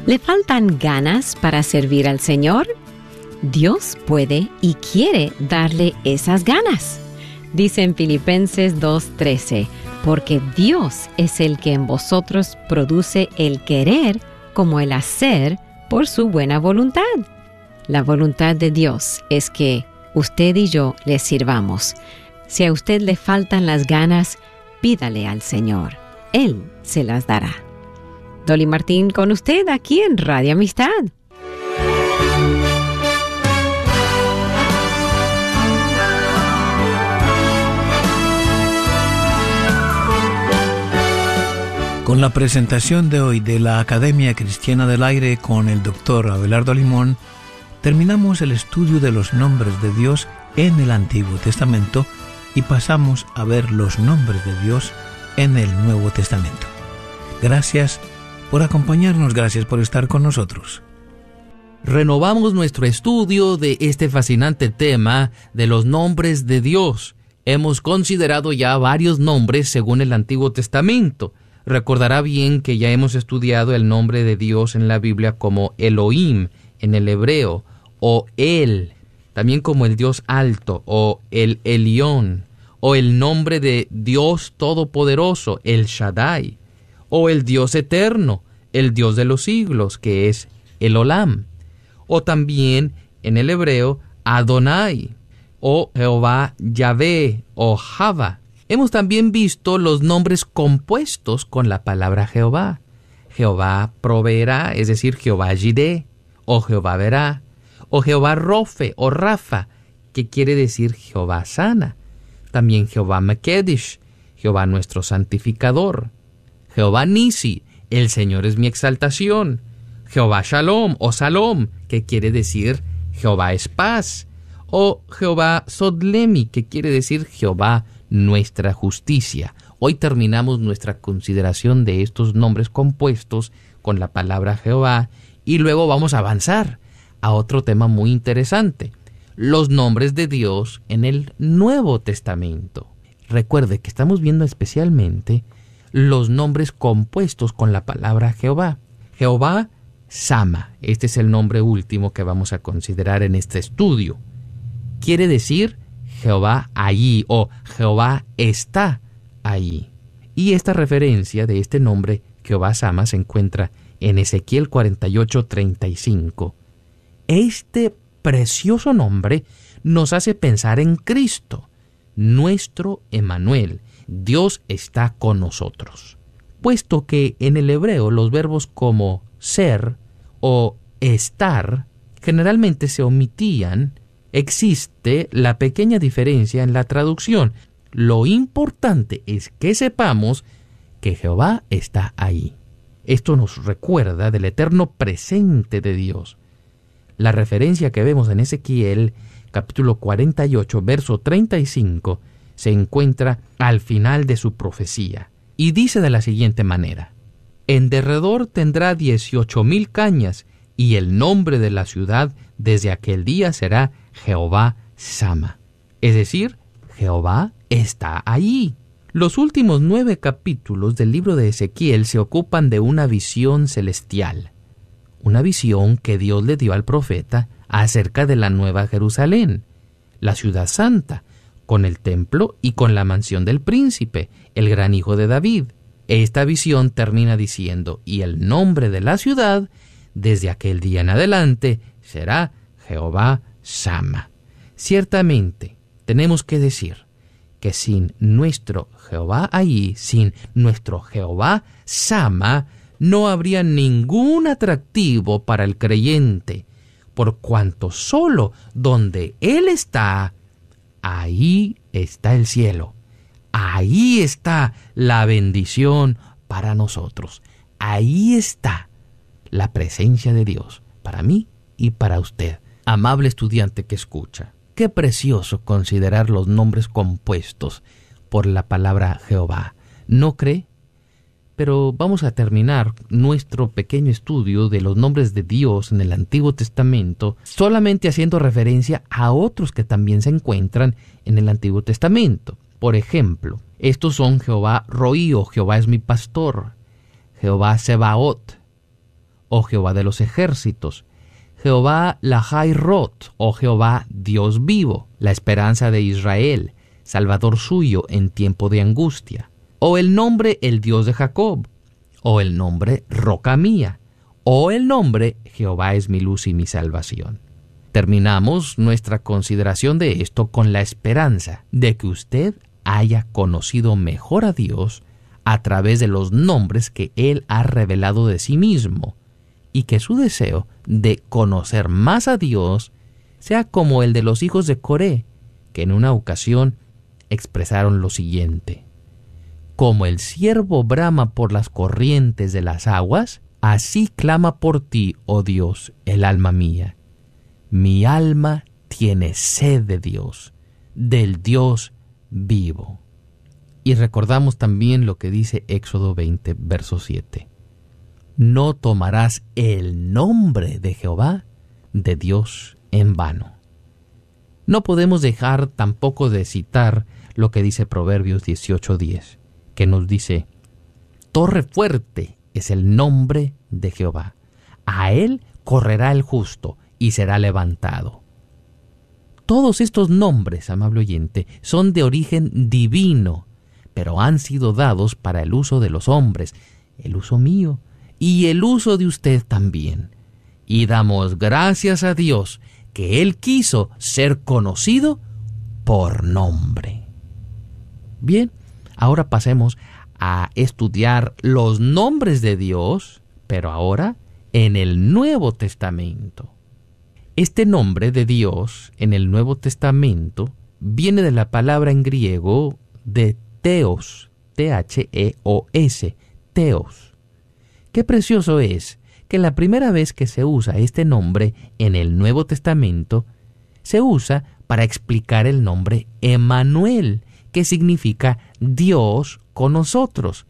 ¿Le faltan ganas para servir al Señor? Dios puede y quiere darle esas ganas. Dice en Filipenses 2:13, porque Dios es el que en vosotros produce el querer como el hacer por su buena voluntad. La voluntad de Dios es que usted y yo le sirvamos. Si a usted le faltan las ganas, pídale al Señor. Él se las dará. Dolly Martín con usted aquí en Radio Amistad. Con la presentación de hoy de la Academia Cristiana del Aire con el Dr. Abelardo Limón, terminamos el estudio de los nombres de Dios en el Antiguo Testamento y pasamos a ver los nombres de Dios en el Nuevo Testamento. Gracias por acompañarnos, gracias por estar con nosotros. Renovamos nuestro estudio de este fascinante tema de los nombres de Dios. Hemos considerado ya varios nombres según el Antiguo Testamento. Recordará bien que ya hemos estudiado el nombre de Dios en la Biblia como Elohim en el hebreo, o El, también como el Dios alto, o el Elión, o el nombre de Dios Todopoderoso, el Shaddai, o el Dios eterno, el Dios de los siglos, que es el Olam, o también en el hebreo Adonai, o Jehová Yahvé, o Java. Hemos también visto los nombres compuestos con la palabra Jehová. Jehová proveerá, es decir, Jehová Jireh, o Jehová verá, o Jehová Rofe, o Rafa, que quiere decir Jehová sana. También Jehová Mekedish, Jehová nuestro santificador. Jehová Nisi, el Señor es mi exaltación. Jehová Shalom, o Salom, que quiere decir Jehová es paz. O Jehová Sodlemi, que quiere decir Jehová nuestra justicia. Hoy terminamos nuestra consideración de estos nombres compuestos con la palabra Jehová y luego vamos a avanzar a otro tema muy interesante, los nombres de Dios en el Nuevo Testamento. Recuerde que estamos viendo especialmente los nombres compuestos con la palabra Jehová. Jehová Sama, este es el nombre último que vamos a considerar en este estudio. Quiere decir Jehová allí, o Jehová está allí. Y esta referencia de este nombre, Jehová Sama, se encuentra en Ezequiel 48:35. Este precioso nombre nos hace pensar en Cristo, nuestro Emmanuel. Dios está con nosotros. Puesto que en el hebreo los verbos como ser o estar generalmente se omitían, existe la pequeña diferencia en la traducción. Lo importante es que sepamos que Jehová está ahí. Esto nos recuerda del eterno presente de Dios. La referencia que vemos en Ezequiel, capítulo 48, verso 35, se encuentra al final de su profecía. Y dice de la siguiente manera: en derredor tendrá 18,000 cañas, y el nombre de la ciudad desde aquel día será Jehová Sama. Es decir, Jehová está allí. Los últimos 9 capítulos del libro de Ezequiel se ocupan de una visión celestial. Una visión que Dios le dio al profeta acerca de la Nueva Jerusalén, la ciudad santa, con el templo y con la mansión del príncipe, el gran hijo de David. Esta visión termina diciendo: y el nombre de la ciudad desde aquel día en adelante será Jehová Sama. Ciertamente, tenemos que decir que sin nuestro Jehová allí, sin nuestro Jehová Sama, no habría ningún atractivo para el creyente, por cuanto solo donde Él está, ahí está el cielo. Ahí está la bendición para nosotros. Ahí está la presencia de Dios para mí y para usted. Amable estudiante que escucha, qué precioso considerar los nombres compuestos por la palabra Jehová. ¿No cree? Pero vamos a terminar nuestro pequeño estudio de los nombres de Dios en el Antiguo Testamento solamente haciendo referencia a otros que también se encuentran en el Antiguo Testamento. Por ejemplo, estos son Jehová Roí, o Jehová es mi pastor, Jehová Sebaot, o Jehová de los ejércitos, Jehová Lahairot, o Jehová Dios vivo, la esperanza de Israel, Salvador suyo en tiempo de angustia, o el nombre el Dios de Jacob, o el nombre Roca mía, o el nombre Jehová es mi luz y mi salvación. Terminamos nuestra consideración de esto con la esperanza de que usted haya conocido mejor a Dios a través de los nombres que Él ha revelado de sí mismo, y que su deseo de conocer más a Dios sea como el de los hijos de Coré, que en una ocasión expresaron lo siguiente: como el ciervo brama por las corrientes de las aguas, así clama por ti, oh Dios, el alma mía. Mi alma tiene sed de Dios, del Dios vivo. Y recordamos también lo que dice Éxodo 20, verso 7. No tomarás el nombre de Jehová, de Dios, en vano. No podemos dejar tampoco de citar lo que dice Proverbios 18:10, que nos dice: torre fuerte es el nombre de Jehová. A él correrá el justo y será levantado. Todos estos nombres, amable oyente, son de origen divino, pero han sido dados para el uso de los hombres, el uso mío y el uso de usted también. Y damos gracias a Dios que Él quiso ser conocido por nombre. Bien, ahora pasemos a estudiar los nombres de Dios, pero ahora en el Nuevo Testamento. Este nombre de Dios en el Nuevo Testamento viene de la palabra en griego de Theos, T-H-E-O-S, Theos. Qué precioso es que la primera vez que se usa este nombre en el Nuevo Testamento, se usa para explicar el nombre Emmanuel, que significa Dios con nosotros,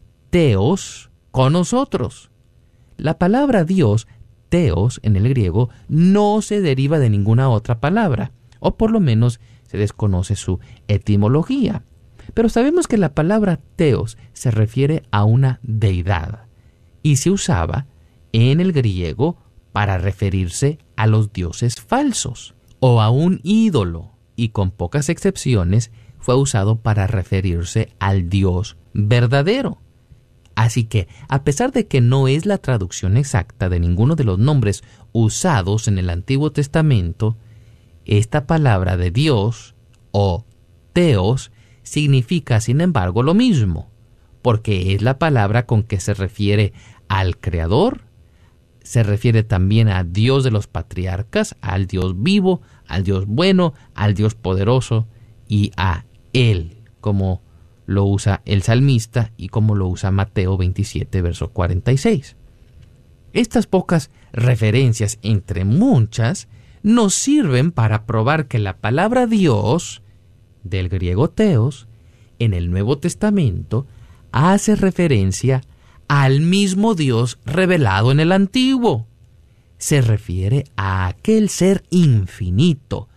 Theos con nosotros. La palabra Dios, Theos, en el griego, no se deriva de ninguna otra palabra, o por lo menos se desconoce su etimología. Pero sabemos que la palabra Theos se refiere a una deidad, y se usaba en el griego para referirse a los dioses falsos, o a un ídolo, y con pocas excepciones fue usado para referirse al Dios verdadero. Así que, a pesar de que no es la traducción exacta de ninguno de los nombres usados en el Antiguo Testamento, esta palabra de Dios, o Theos, significa, sin embargo, lo mismo, porque es la palabra con que se refiere al Creador, se refiere también a Dios de los patriarcas, al Dios vivo, al Dios bueno, al Dios poderoso y a Él, como lo usa el salmista y como lo usa Mateo 27, verso 46. Estas pocas referencias, entre muchas, nos sirven para probar que la palabra Dios, del griego Theos, en el Nuevo Testamento, hace referencia al mismo Dios revelado en el Antiguo. Se refiere a aquel ser infinito,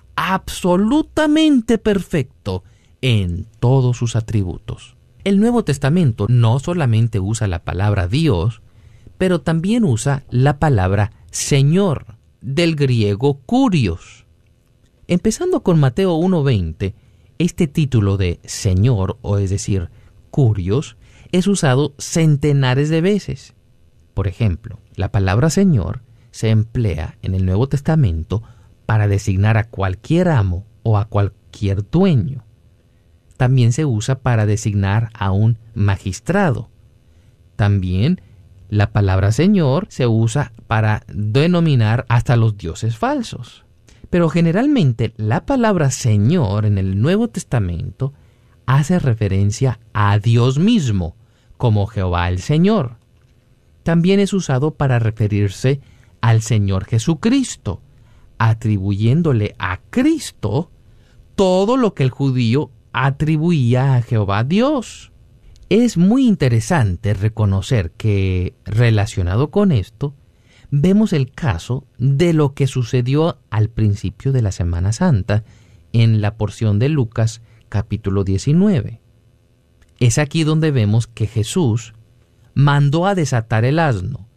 absolutamente perfecto en todos sus atributos. El Nuevo Testamento no solamente usa la palabra Dios, pero también usa la palabra Señor, del griego Kurios. Empezando con Mateo 1:20, este título de Señor, o es decir, Kurios, es usado centenares de veces. Por ejemplo, la palabra Señor se emplea en el Nuevo Testamento para designar a cualquier amo o a cualquier dueño. También se usa para designar a un magistrado. También la palabra Señor se usa para denominar hasta los dioses falsos. Pero generalmente la palabra Señor en el Nuevo Testamento hace referencia a Dios mismo, como Jehová el Señor. También es usado para referirse al Señor Jesucristo, atribuyéndole a Cristo todo lo que el judío atribuía a Jehová Dios. Es muy interesante reconocer que, relacionado con esto, vemos el caso de lo que sucedió al principio de la Semana Santa en la porción de Lucas capítulo 19. Es aquí donde vemos que Jesús mandó a desatar el asno,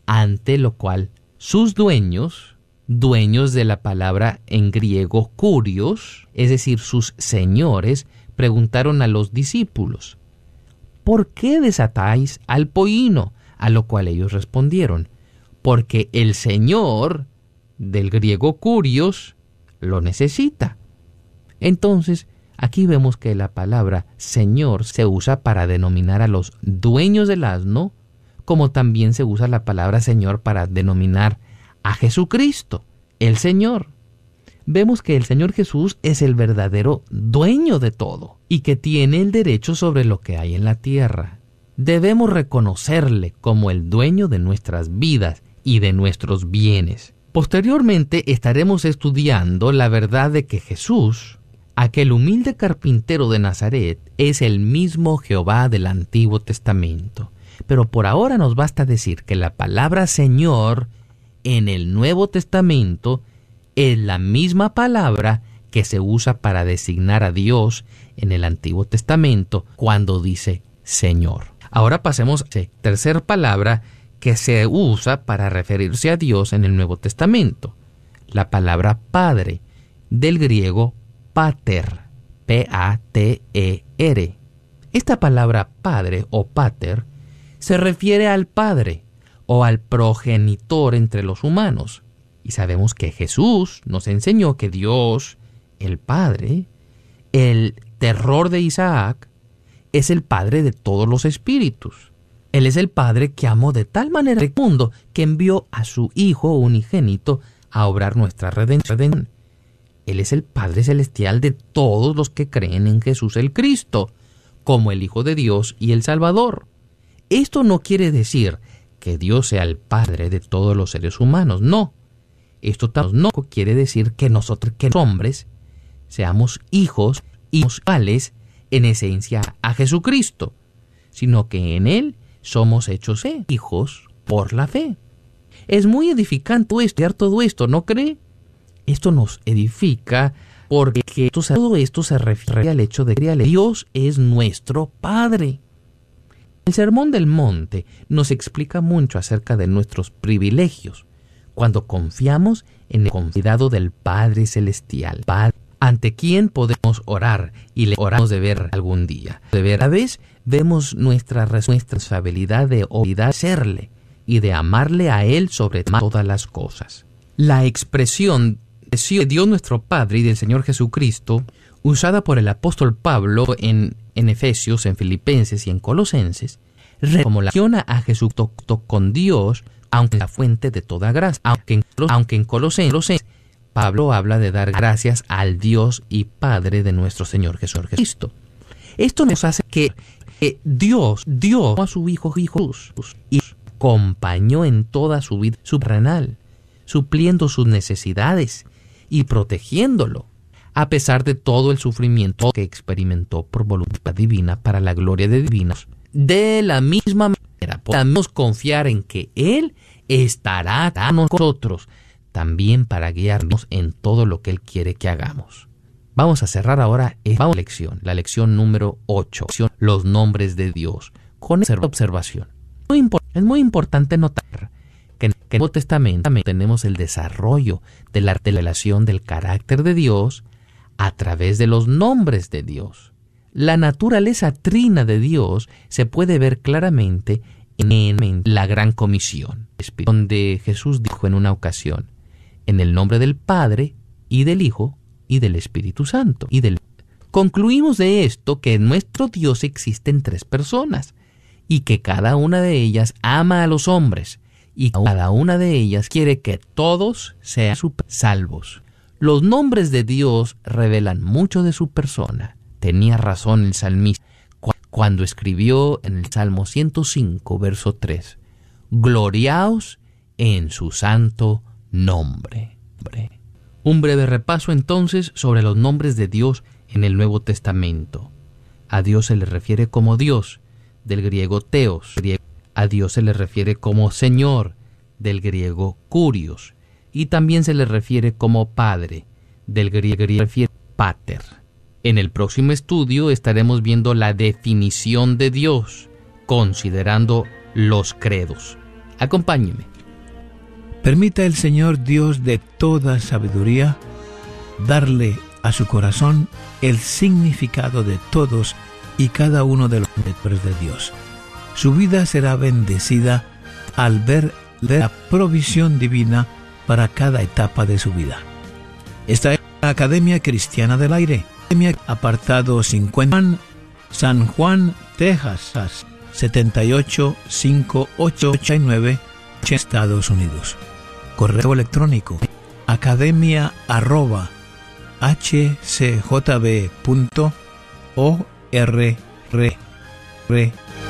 ante lo cual sus dueños de la palabra en griego kurios, es decir, sus señores, preguntaron a los discípulos: ¿por qué desatáis al pollino? A lo cual ellos respondieron: porque el señor, del griego kurios, lo necesita. Entonces, aquí vemos que la palabra señor se usa para denominar a los dueños del asno, como también se usa la palabra señor para denominar a Jesucristo, el Señor. Vemos que el Señor Jesús es el verdadero dueño de todo y que tiene el derecho sobre lo que hay en la tierra. Debemos reconocerle como el dueño de nuestras vidas y de nuestros bienes. Posteriormente estaremos estudiando la verdad de que Jesús, aquel humilde carpintero de Nazaret, es el mismo Jehová del Antiguo Testamento. Pero por ahora nos basta decir que la palabra Señor en el Nuevo Testamento es la misma palabra que se usa para designar a Dios en el Antiguo Testamento cuando dice Señor. Ahora pasemos a la tercera palabra que se usa para referirse a Dios en el Nuevo Testamento, la palabra Padre, del griego pater, P-A-T-E-R. Esta palabra Padre o pater se refiere al Padre o al progenitor entre los humanos. Y sabemos que Jesús nos enseñó que Dios, el Padre, el terror de Isaac, es el Padre de todos los espíritus. Él es el Padre que amó de tal manera el mundo que envió a su Hijo unigénito a obrar nuestra redención. Él es el Padre celestial de todos los que creen en Jesús el Cristo, como el Hijo de Dios y el Salvador. Esto no quiere decir que Dios sea el Padre de todos los seres humanos, no. Esto tampoco quiere decir que nosotros, que los hombres, seamos hijos iguales en esencia a Jesucristo, sino que en Él somos hechos hijos por la fe. Es muy edificante estudiar todo esto, ¿no cree? Esto nos edifica porque todo esto se refiere al hecho de que Dios es nuestro Padre. El Sermón del Monte nos explica mucho acerca de nuestros privilegios cuando confiamos en el cuidado del Padre Celestial, ante quien podemos orar y le oramos de ver algún día. A la vez vemos nuestra responsabilidad de obedecerle y de amarle a Él sobre todas las cosas. La expresión de Dios nuestro Padre y del Señor Jesucristo, usada por el apóstol Pablo en Efesios, en Filipenses y en Colosenses, como relaciona a Jesucristo con Dios, aunque es la fuente de toda gracia. Aunque en Colosenses Pablo habla de dar gracias al Dios y Padre de nuestro Señor Jesucristo. Esto nos hace que Dios a su Hijo Jesús y acompañó en toda su vida terrenal, supliendo sus necesidades y protegiéndolo, a pesar de todo el sufrimiento que experimentó por voluntad divina para la gloria de Dios. De la misma manera, podemos confiar en que Él estará con nosotros, también para guiarnos en todo lo que Él quiere que hagamos. Vamos a cerrar ahora esta lección, la lección número 8, los nombres de Dios, con esta observación. Es muy importante notar que en el Nuevo Testamento tenemos el desarrollo de la revelación del carácter de Dios a través de los nombres de Dios. La naturaleza trina de Dios se puede ver claramente en la Gran Comisión, donde Jesús dijo en una ocasión: en el nombre del Padre, y del Hijo, y del Espíritu Santo. Concluimos de esto que en nuestro Dios existen tres personas, y que cada una de ellas ama a los hombres, y cada una de ellas quiere que todos sean salvos. Los nombres de Dios revelan mucho de su persona. Tenía razón el salmista cuando escribió en el Salmo 105, verso 3, gloriaos en su santo nombre. Un breve repaso entonces sobre los nombres de Dios en el Nuevo Testamento. A Dios se le refiere como Dios, del griego Theos. A Dios se le refiere como Señor, del griego Kurios. Y también se le refiere como Padre, del griego Pater. En el próximo estudio estaremos viendo la definición de Dios, considerando los credos. Acompáñeme. Permita el Señor Dios de toda sabiduría darle a su corazón el significado de todos y cada uno de los nombres de Dios. Su vida será bendecida al ver la provisión divina para cada etapa de su vida. Esta es la Academia Cristiana del Aire, apartado 50, San Juan, Texas, 78589, Estados Unidos. Correo electrónico academia@hcjb.org.